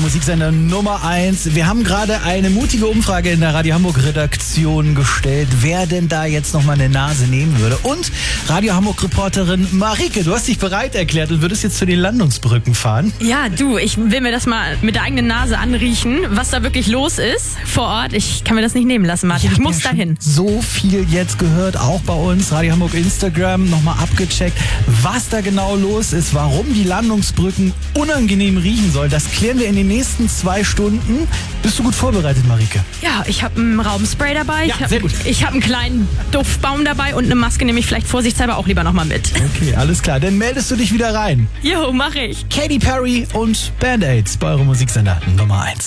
Musiksender Nummer 1. Wir haben gerade eine mutige Umfrage in der Radio Hamburg Redaktion gestellt, wer denn da jetzt nochmal eine Nase nehmen würde. Und Radio Hamburg Reporterin Marike, du hast dich bereit erklärt und würdest jetzt zu den Landungsbrücken fahren. Ja, du, ich will mir das mal mit der eigenen Nase anriechen, was da wirklich los ist vor Ort. Ich kann mir das nicht nehmen lassen, Martin. Ich muss dahin. So viel jetzt gehört, auch bei uns, Radio Hamburg Instagram, nochmal abgecheckt, was da genau los ist, warum die Landungsbrücken unangenehm riechen sollen. Das klären wir in den nächsten 2 Stunden. Bist du gut vorbereitet, Marike? Ja, ich habe ein Raumspray dabei. Ja, sehr gut. Ich habe einen kleinen Duftbaum dabei und eine Maske nehme ich vielleicht vorsichtshalber auch lieber nochmal mit. Okay, alles klar. Dann meldest du dich wieder rein. Jo, mach ich. Katy Perry und Band-Aids bei eurem Musiksender Nummer 1.